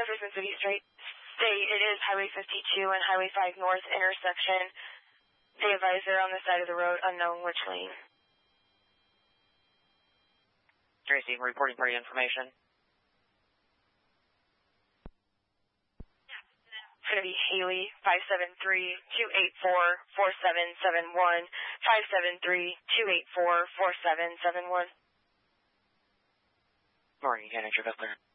Jefferson City State, it is Highway 52 and Highway 5 North intersection. They advise they're on the side of the road, unknown which lane. Tracy, reporting party information. It's going to be Haley, 573-284-4771, 573-284-4771. Morning, Janet, your Butler.